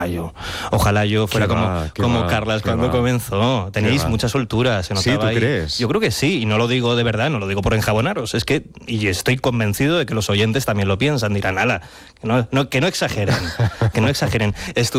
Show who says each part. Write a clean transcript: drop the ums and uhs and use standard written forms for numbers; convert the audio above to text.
Speaker 1: Ojalá yo fuera como Carlas cuando comenzó. Tenéis mucha soltura, se notaba.
Speaker 2: ¿Sí, tú
Speaker 1: ahí.
Speaker 2: crees?
Speaker 1: Yo creo que sí, y no lo digo de verdad, no lo digo por enjabonaros. Es que, y estoy convencido de que los oyentes también lo piensan, dirán, ala, que no exageren, que no exageren.